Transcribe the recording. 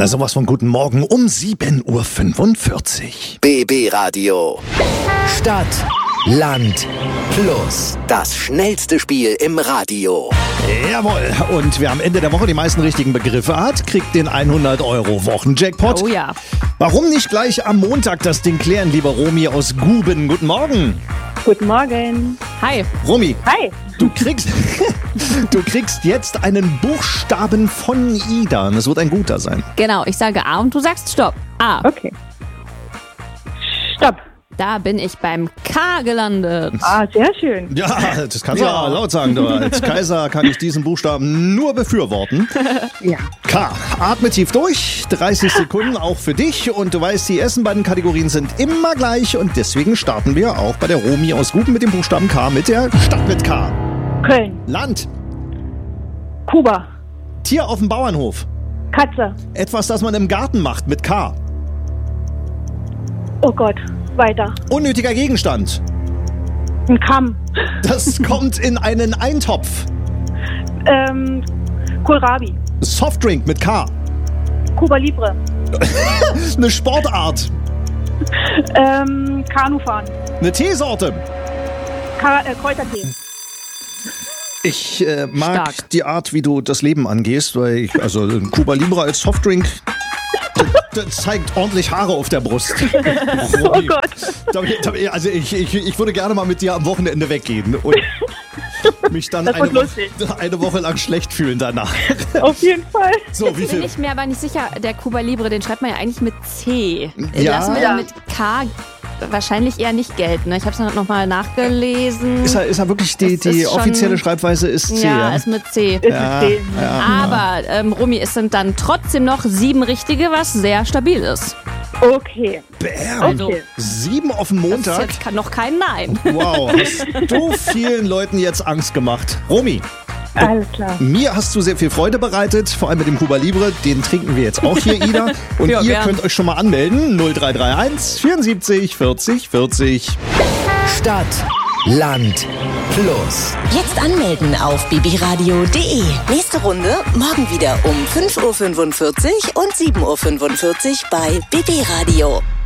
Na, sowas von guten Morgen um 7.45 Uhr. BB Radio. Stadt, Land, Plus. Das schnellste Spiel im Radio. Jawohl. Und wer am Ende der Woche die meisten richtigen Begriffe hat, kriegt den 100-Euro-Wochen-Jackpot. Oh ja. Warum nicht gleich am Montag das Ding klären, lieber Romy aus Guben? Guten Morgen. Guten Morgen. Hi. Romy, Hi. du kriegst jetzt einen Buchstaben von Ida. Und es wird ein guter sein. Genau, ich sage A und du sagst Stopp. A. Okay. Stopp. Da bin ich beim K gelandet. Ah, sehr schön. Ja, das kannst du ja laut sagen. Du. Als Kaiser kann ich diesen Buchstaben nur befürworten. Ja. K. Atme tief durch. 30 Sekunden auch für dich. Und du weißt, die ersten beiden Kategorien sind immer gleich. Und deswegen starten wir auch bei der Romy aus Guben mit dem Buchstaben K, mit der Stadt mit K. Köln. Land. Kuba. Tier auf dem Bauernhof. Katze. Etwas, das man im Garten macht, mit K. Oh Gott. Weiter. Unnötiger Gegenstand. Ein Kamm. Das kommt in einen Eintopf. Kohlrabi. Softdrink mit K. Cuba Libre. Eine Sportart. Kanufahren. Eine Teesorte. Kräutertee. Ich mag Stark. die Art, wie du das Leben angehst, weil also Cuba Libre als Softdrink, das zeigt ordentlich Haare auf der Brust. Oh Gott. Also ich würde gerne mal mit dir am Wochenende weggehen und mich dann Das wird lustig. eine Woche lang schlecht fühlen danach. Auf jeden Fall. So, wie Bin viel? ich mir aber nicht sicher. Der Cuba Libre, den schreibt man ja eigentlich mit C. Ja. Lassen wir dann mit K wahrscheinlich eher nicht gelten. Ne? Ich habe es nochmal nachgelesen. Ist er wirklich die Es ist schon- offizielle Schreibweise ist C? Ja, ist mit C. Ist es den. Aber, Romy, es sind dann trotzdem noch 7 richtige, was sehr stabil ist. Okay. Bam. Also, Okay. 7 auf den das ist Montag. jetzt noch kein Nein. Wow, hast du vielen Leuten jetzt Angst gemacht. Romy, Alles klar. mir hast du sehr viel Freude bereitet, vor allem mit dem Cuba Libre. Den trinken wir jetzt auch hier, Ida. Und Ja, ihr gern. könnt euch schon mal anmelden. 0331 74 40 40. Stadt, Land, Plus. Jetzt anmelden auf bbradio.de. Nächste Runde morgen wieder um 5.45 Uhr und 7.45 Uhr bei BB Radio.